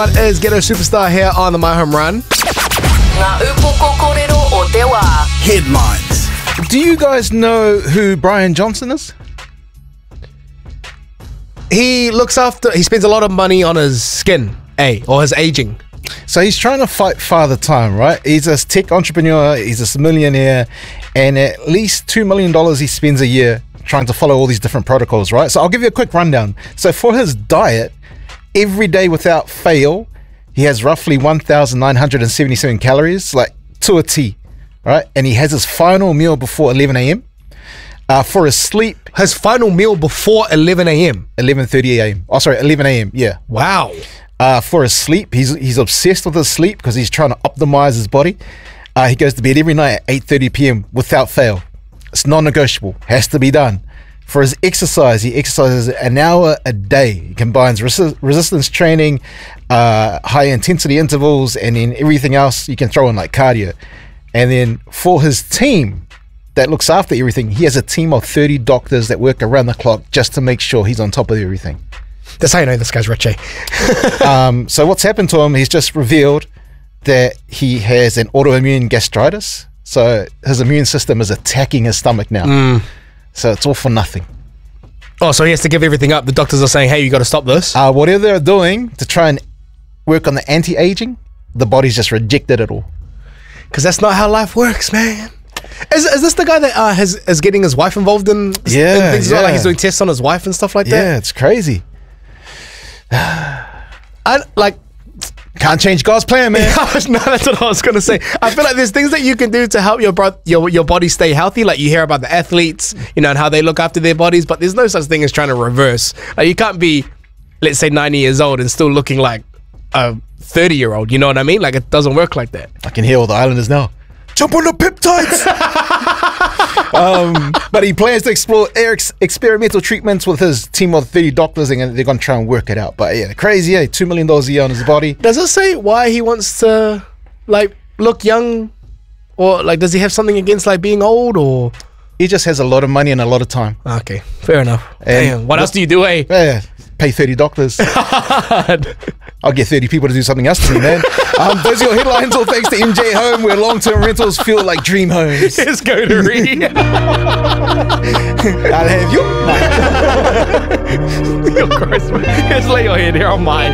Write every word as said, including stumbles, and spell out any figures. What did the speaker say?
What is Ghetto Superstar here on the My Home Run? Headlines. Do you guys know who Brian Johnson is? He looks after, he spends a lot of money on his skin, eh? Or his aging. So he's trying to fight Father Time, right? He's a tech entrepreneur, he's a millionaire, and at least two million dollars he spends a year trying to follow all these different protocols, right? So I'll give you a quick rundown. So for his diet, every day without fail, he has roughly one thousand nine hundred seventy-seven calories, like to a T, right? And he has his final meal before eleven a.m. Uh, for his sleep, His final meal before eleven a.m. eleven thirty a.m. Oh, sorry, eleven a.m. Yeah. Wow. Uh, for his sleep, he's he's obsessed with his sleep because he's trying to optimize his body. Uh, he goes to bed every night at eight thirty p.m. without fail. It's non-negotiable. Has to be done. For his exercise, he exercises an hour a day. He combines resi- resistance training, uh, high intensity intervals, and then everything else you can throw in like cardio. And then for his team that looks after everything, he has a team of thirty doctors that work around the clock just to make sure he's on top of everything. That's how you know this guy's rich, eh? um, so what's happened to him, he's just revealed that he has an autoimmune gastritis. So his immune system is attacking his stomach now. Mm. So it's all for nothing. Oh, so he has to give everything up. The doctors are saying, hey, you got to stop this. Uh, whatever they're doing to try and work on the anti-aging, the body's just rejected it all. Because that's not how life works, man. Is, is this the guy that uh, has, is getting his wife involved in, Yeah, in things as well? Like yeah. he's doing tests on his wife and stuff like that? Yeah, it's crazy. I, like, Can't change God's plan, man. no, that's what I was gonna say. I feel like there's things that you can do to help your bro- your your body stay healthy. Like you hear about the athletes, you know, and how they look after their bodies. But there's no such thing as trying to reverse. Like you can't be, let's say, ninety years old and still looking like a thirty year old. You know what I mean? Like it doesn't work like that. I can hear all the islanders now. Jump on the peptides! um, but he plans to explore Eric's experimental treatments with his team of thirty doctors, and they're going to try and work it out. But yeah, crazy, eh? two million dollars a year on his body. Does it say why he wants to like look young, or like does he have something against like being old, or? He just has a lot of money and a lot of time. Okay, fair enough. And Damn, what else do you do, eh? Yeah, pay thirty doctors. I'll get thirty people to do something else to me, man. Um, those are your headlines, all thanks to M J Home, where long-term rentals feel like dream homes. Let's go to read. I'll have you. You're gross, man. Just lay your head here on mine.